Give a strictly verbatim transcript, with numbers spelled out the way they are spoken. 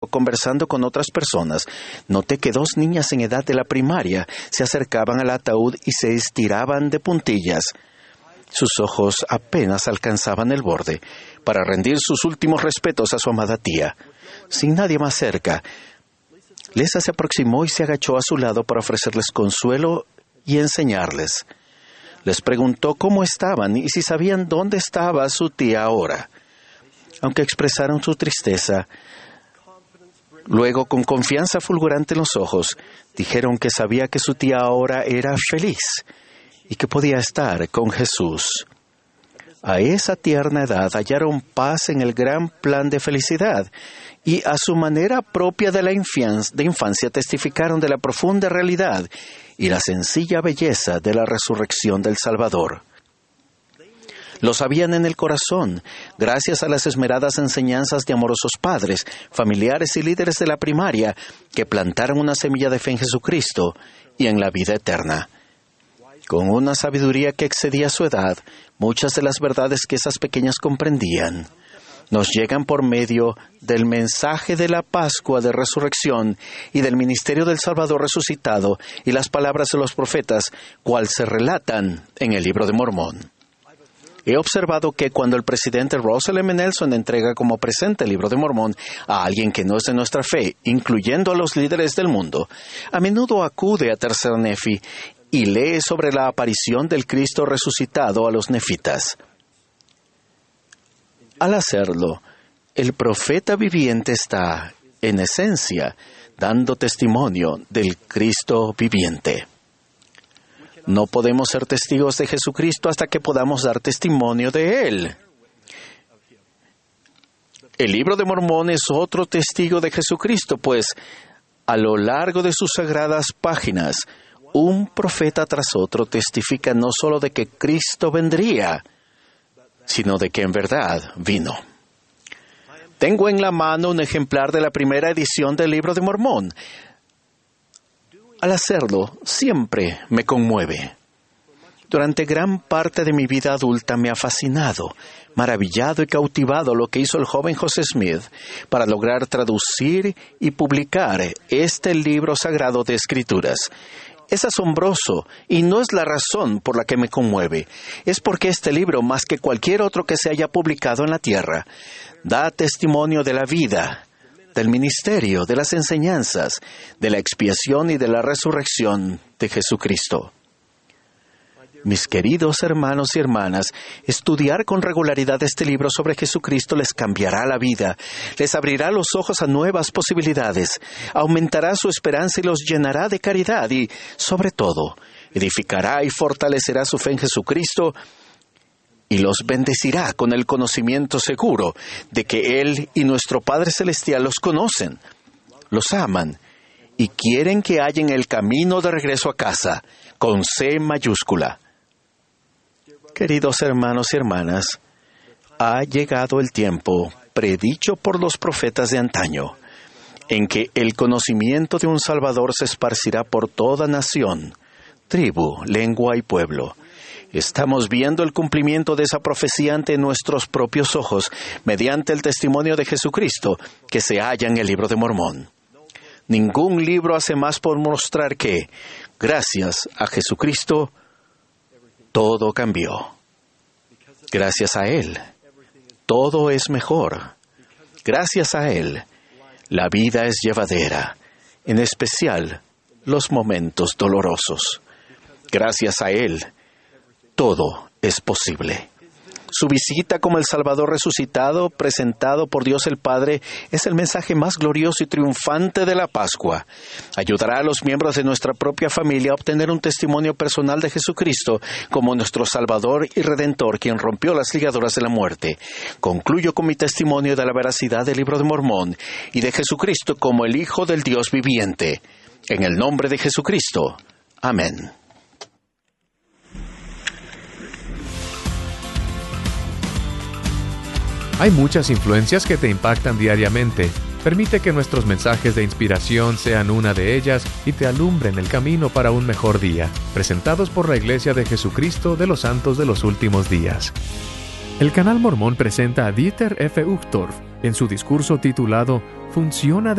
conversando con otras personas, noté que dos niñas en edad de la primaria se acercaban al ataúd y se estiraban de puntillas. Sus ojos apenas alcanzaban el borde para rendir sus últimos respetos a su amada tía. Sin nadie más cerca, Lisa se aproximó y se agachó a su lado para ofrecerles consuelo y enseñarles. Les preguntó cómo estaban y si sabían dónde estaba su tía ahora. Aunque expresaron su tristeza, luego, con confianza fulgurante en los ojos, dijeron que sabía que su tía ahora era feliz y que podía estar con Jesús. A esa tierna edad hallaron paz en el gran plan de felicidad y a su manera propia de la infancia, de infancia testificaron de la profunda realidad y la sencilla belleza de la resurrección del Salvador. Lo sabían en el corazón, gracias a las esmeradas enseñanzas de amorosos padres, familiares y líderes de la primaria que plantaron una semilla de fe en Jesucristo y en la vida eterna. Con una sabiduría que excedía su edad, muchas de las verdades que esas pequeñas comprendían nos llegan por medio del mensaje de la Pascua de Resurrección y del ministerio del Salvador resucitado y las palabras de los profetas, cual se relatan en el Libro de Mormón. He observado que cuando el presidente Russell M. Nelson entrega como presente el Libro de Mormón a alguien que no es de nuestra fe, incluyendo a los líderes del mundo, a menudo acude a Tercer Nefi y lee sobre la aparición del Cristo resucitado a los nefitas. Al hacerlo, el profeta viviente está, en esencia, dando testimonio del Cristo viviente. No podemos ser testigos de Jesucristo hasta que podamos dar testimonio de Él. El Libro de Mormón es otro testigo de Jesucristo, pues a lo largo de sus sagradas páginas, un profeta tras otro testifica no solo de que Cristo vendría, sino de que en verdad vino. Tengo en la mano un ejemplar de la primera edición del Libro de Mormón. Al hacerlo, siempre me conmueve. Durante gran parte de mi vida adulta me ha fascinado, maravillado y cautivado lo que hizo el joven José Smith para lograr traducir y publicar este libro sagrado de Escrituras. Es asombroso y no es la razón por la que me conmueve. Es porque este libro, más que cualquier otro que se haya publicado en la tierra, da testimonio de la vida, del ministerio, de las enseñanzas, de la expiación y de la resurrección de Jesucristo. Mis queridos hermanos y hermanas, estudiar con regularidad este libro sobre Jesucristo les cambiará la vida, les abrirá los ojos a nuevas posibilidades, aumentará su esperanza y los llenará de caridad y, sobre todo, edificará y fortalecerá su fe en Jesucristo y los bendecirá con el conocimiento seguro de que Él y nuestro Padre Celestial los conocen, los aman y quieren que hallen el camino de regreso a casa, con C mayúscula. Queridos hermanos y hermanas, ha llegado el tiempo, predicho por los profetas de antaño, en que el conocimiento de un Salvador se esparcirá por toda nación, tribu, lengua y pueblo. Estamos viendo el cumplimiento de esa profecía ante nuestros propios ojos, mediante el testimonio de Jesucristo que se halla en el Libro de Mormón. Ningún libro hace más por mostrar que, gracias a Jesucristo, todo cambió. Gracias a Él, todo es mejor. Gracias a Él, la vida es llevadera, en especial los momentos dolorosos. Gracias a Él, todo es posible. Su visita como el Salvador resucitado, presentado por Dios el Padre, es el mensaje más glorioso y triunfante de la Pascua. Ayudará a los miembros de nuestra propia familia a obtener un testimonio personal de Jesucristo como nuestro Salvador y Redentor, quien rompió las ligaduras de la muerte. Concluyo con mi testimonio de la veracidad del Libro de Mormón y de Jesucristo como el Hijo del Dios viviente. En el nombre de Jesucristo. Amén. Hay muchas influencias que te impactan diariamente. Permite que nuestros mensajes de inspiración sean una de ellas y te alumbren el camino para un mejor día. Presentados por la Iglesia de Jesucristo de los Santos de los Últimos Días. El Canal Mormón presenta a Dieter F. Uchtdorf en su discurso titulado «Funciona de